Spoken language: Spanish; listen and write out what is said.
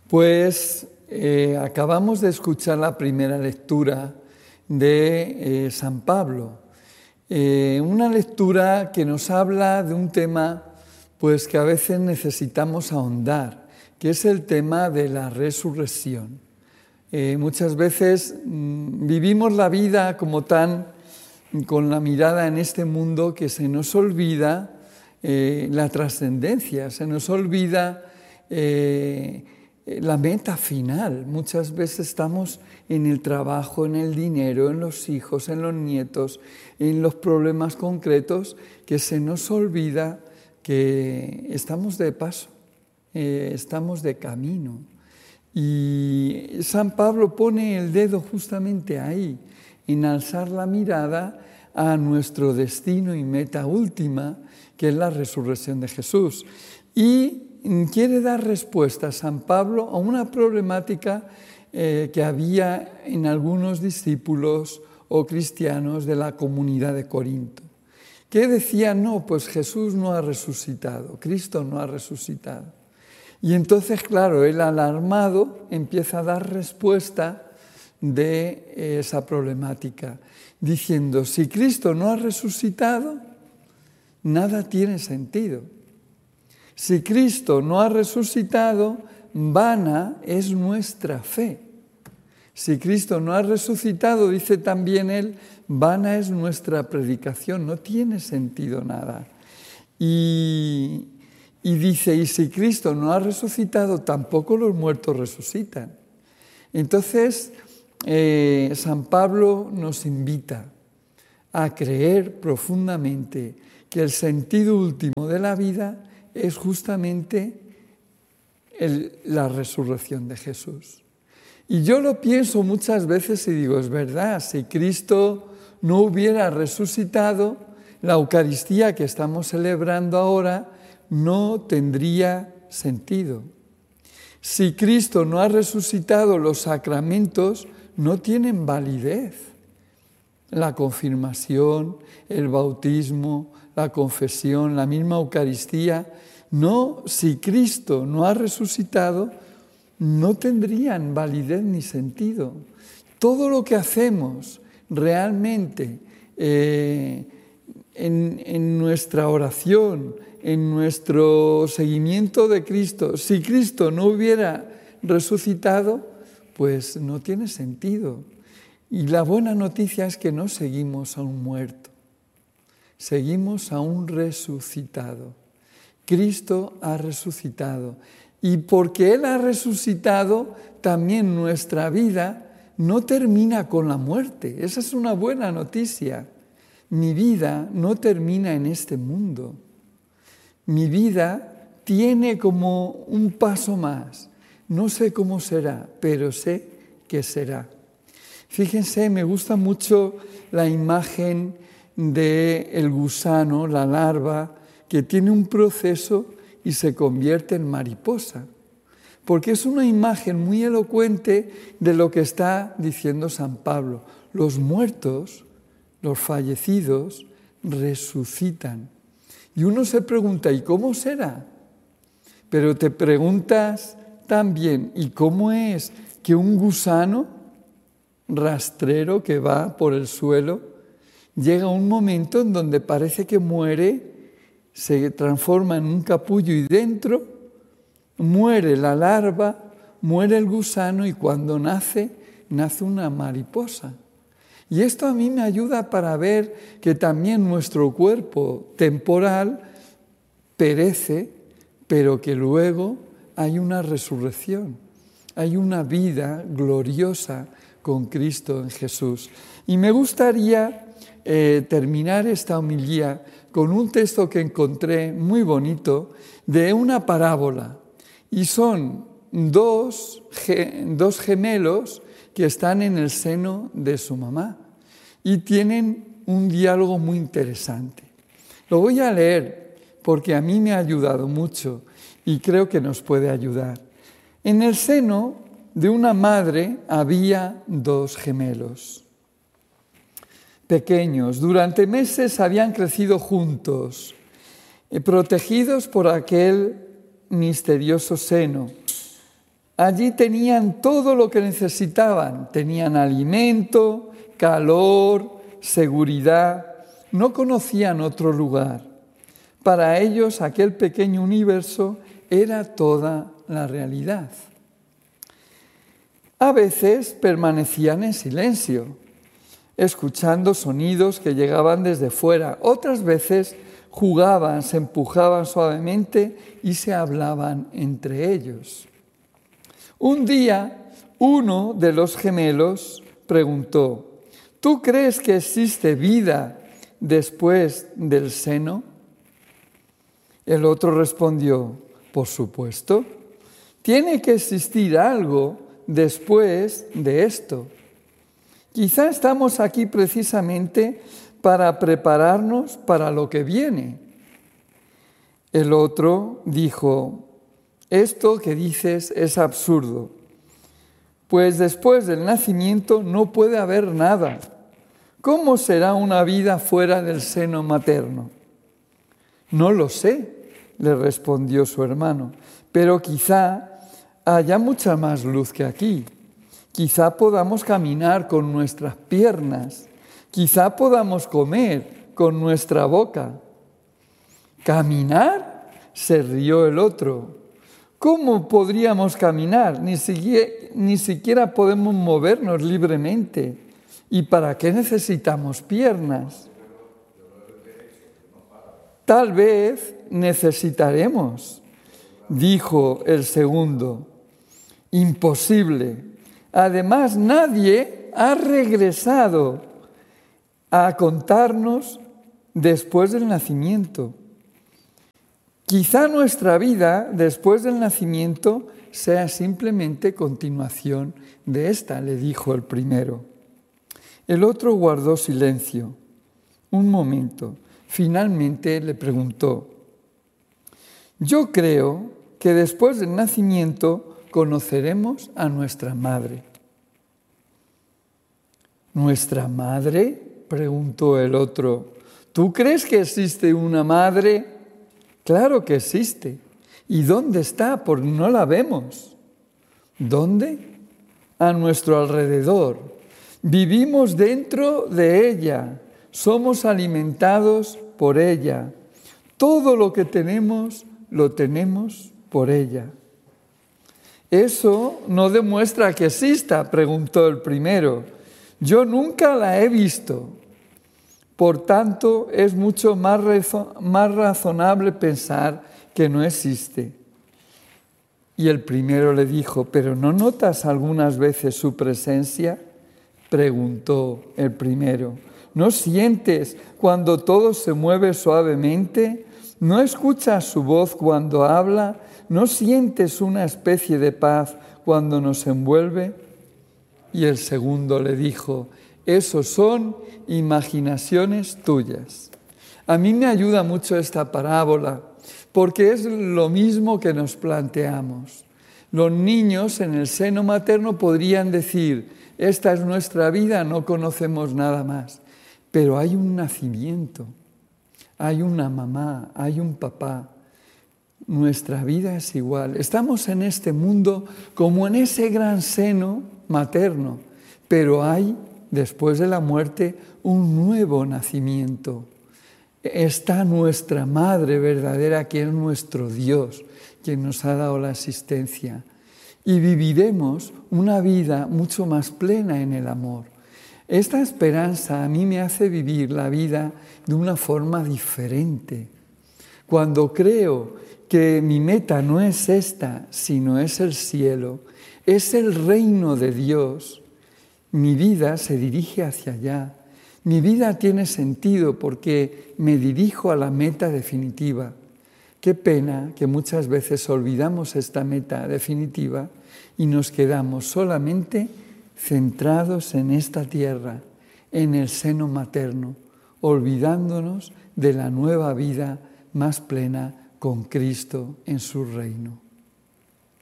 Pues acabamos de escuchar la primera lectura de San Pablo. Una lectura que nos habla de un tema pues, que a veces necesitamos ahondar, que es el tema de la resurrección. Muchas veces vivimos la vida como con la mirada en este mundo que se nos olvida la trascendencia, se nos olvida la meta final. Muchas veces estamos en el trabajo, en el dinero, en los hijos, en los nietos, en los problemas concretos, que se nos olvida que estamos de paso, estamos de camino. Y San Pablo pone el dedo justamente ahí, en alzar la mirada a nuestro destino y meta última, que es la resurrección de Jesús. Y quiere dar respuesta San Pablo a una problemática que había en algunos discípulos o cristianos de la comunidad de Corinto, que decían, no, pues Jesús no ha resucitado, Cristo no ha resucitado. Y entonces, claro, él alarmado empieza a dar respuesta de esa problemática, diciendo, si Cristo no ha resucitado, nada tiene sentido. Si Cristo no ha resucitado, vana es nuestra fe. Si Cristo no ha resucitado, dice también él, vana es nuestra predicación, no tiene sentido nada. Y dice, y si Cristo no ha resucitado, tampoco los muertos resucitan. Entonces, San Pablo nos invita a creer profundamente que el sentido último de la vida es justamente la resurrección de Jesús. Y yo lo pienso muchas veces y digo, es verdad, si Cristo no hubiera resucitado, la Eucaristía que estamos celebrando ahora no tendría sentido. Si Cristo no ha resucitado, los sacramentos no tienen validez. La confirmación, el bautismo, la confesión, la misma Eucaristía, no, si Cristo no ha resucitado, no tendrían validez ni sentido. Todo lo que hacemos realmente en nuestra oración, en nuestro seguimiento de Cristo, si Cristo no hubiera resucitado, pues no tiene sentido. Y la buena noticia es que no seguimos a un muerto, seguimos a un resucitado. Cristo ha resucitado. Y porque Él ha resucitado, también nuestra vida no termina con la muerte. Esa es una buena noticia. Mi vida no termina en este mundo. Mi vida tiene como un paso más. No sé cómo será, pero sé que será. Fíjense, me gusta mucho la imagen del gusano, la larva, que tiene un proceso y se convierte en mariposa. Porque es una imagen muy elocuente de lo que está diciendo San Pablo. Los muertos, los fallecidos, resucitan. Y uno se pregunta, ¿y cómo será? Pero te preguntas también, ¿y cómo es que un gusano rastrero que va por el suelo llega a un momento en donde parece que muere, se transforma en un capullo y dentro muere la larva, muere el gusano y cuando nace una mariposa? Y esto a mí me ayuda para ver que también nuestro cuerpo temporal perece, pero que luego hay una resurrección, hay una vida gloriosa con Cristo en Jesús. Y me gustaría terminar esta homilía con un texto que encontré muy bonito de una parábola. Y son dos gemelos que están en el seno de su mamá y tienen un diálogo muy interesante. Lo voy a leer porque a mí me ha ayudado mucho y creo que nos puede ayudar. En el seno de una madre había dos gemelos pequeños. Durante meses habían crecido juntos, protegidos por aquel misterioso seno. Allí tenían todo lo que necesitaban. Tenían alimento, calor, seguridad. No conocían otro lugar. Para ellos aquel pequeño universo era toda la realidad. A veces permanecían en silencio, escuchando sonidos que llegaban desde fuera. Otras veces jugaban, se empujaban suavemente y se hablaban entre ellos. Un día, uno de los gemelos preguntó: ¿tú crees que existe vida después del seno? El otro respondió: por supuesto, tiene que existir algo después de esto. Quizá estamos aquí precisamente para prepararnos para lo que viene. El otro dijo: esto que dices es absurdo, pues después del nacimiento no puede haber nada. ¿Cómo será una vida fuera del seno materno? No lo sé, le respondió su hermano, pero quizá haya mucha más luz que aquí. Quizá podamos caminar con nuestras piernas, quizá podamos comer con nuestra boca. ¿Caminar?, se rió el otro. ¿Cómo podríamos caminar? Ni siquiera podemos movernos libremente. ¿Y para qué necesitamos piernas? Tal vez necesitaremos, dijo el segundo. Imposible. Además, nadie ha regresado a contarnos después del nacimiento. Quizá nuestra vida después del nacimiento sea simplemente continuación de esta, le dijo el primero. El otro guardó silencio. Un momento. Finalmente le preguntó: yo creo que después del nacimiento conoceremos a nuestra madre. ¿Nuestra madre?, preguntó el otro. ¿Tú crees que existe una madre? Claro que existe. ¿Y dónde está? Porque no la vemos. ¿Dónde? A nuestro alrededor. Vivimos dentro de ella. Somos alimentados por ella. Todo lo que tenemos, lo tenemos por ella. ¿Eso no demuestra que exista?, preguntó el primero. Yo nunca la he visto. Por tanto, es mucho más razonable pensar que no existe. Y el primero le dijo: ¿pero no notas algunas veces su presencia?, preguntó el primero. ¿No sientes cuando todo se mueve suavemente? ¿No escuchas su voz cuando habla? ¿No sientes una especie de paz cuando nos envuelve? Y el segundo le dijo: esos son imaginaciones tuyas. A mí me ayuda mucho esta parábola, porque es lo mismo que nos planteamos. Los niños en el seno materno podrían decir: esta es nuestra vida, no conocemos nada más. Pero hay un nacimiento, hay una mamá, hay un papá. Nuestra vida es igual. Estamos en este mundo como en ese gran seno materno, pero hay, después de la muerte, un nuevo nacimiento. Está nuestra madre verdadera, que es nuestro Dios, quien nos ha dado la existencia. Y viviremos una vida mucho más plena en el amor. Esta esperanza a mí me hace vivir la vida de una forma diferente. Cuando creo que mi meta no es esta, sino es el cielo, es el reino de Dios, mi vida se dirige hacia allá. Mi vida tiene sentido porque me dirijo a la meta definitiva. Qué pena que muchas veces olvidamos esta meta definitiva y nos quedamos solamente centrados en esta tierra, en el seno materno, olvidándonos de la nueva vida más plena con Cristo en su reino.